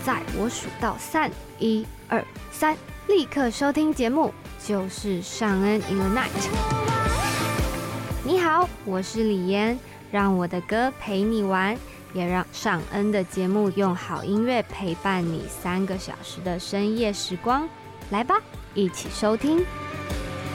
在我数到3，1、2、3，立刻收听节目，就是尚恩 in the night。你好，我是李嫣，让我的歌陪你玩，也让尚恩的节目用好音乐陪伴你3个小时的深夜时光。来吧，一起收听。